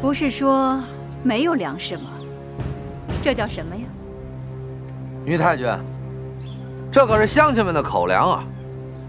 不是说没有粮食吗？这叫什么呀？ 于太君，这可是乡亲们的口粮啊！